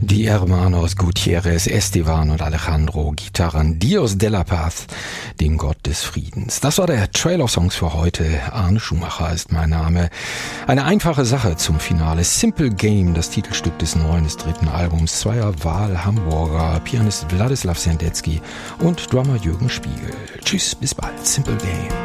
Die Hermanos Gutierrez, Esteban und Alejandro Gitarren, Dios de la Paz, dem Gott des Friedens. Das war der Trail of Songs für heute. Arne Schumacher ist mein Name. Eine einfache Sache zum Finale. Simple Game, das Titelstück des neuen, des dritten Albums zweier Wahl-Hamburger, Pianist Wladislaw Sendecki und Drummer Jürgen Spiegel. Tschüss, bis bald. Simple Game.